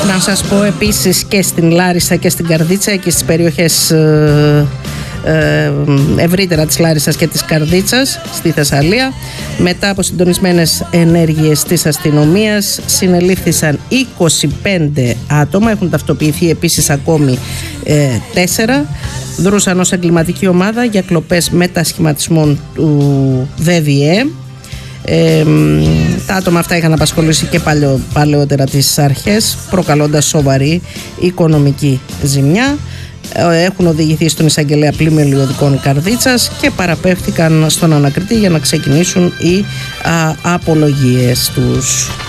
Να σας πω επίσης και στην Λάρισα και στην Καρδίτσα και στις περιοχές ευρύτερα της Λάρισσας και της Καρδίτσας στη Θεσσαλία, μετά από συντονισμένες ενέργειες της αστυνομίας συνελήφθησαν 25 άτομα, έχουν ταυτοποιηθεί επίσης ακόμη 4. Δρούσαν ως εγκληματική ομάδα για κλοπές μετασχηματισμών του ΔΔΕ. Τα άτομα αυτά είχαν απασχολήσει και παλαιότερα τις αρχές, προκαλώντας σοβαρή οικονομική ζημιά. Έχουν οδηγηθεί στον εισαγγελέα Πλημελιωδικών Οδικών Καρδίτσας και παραπέμφθηκαν στον ανακριτή για να ξεκινήσουν οι απολογίες τους.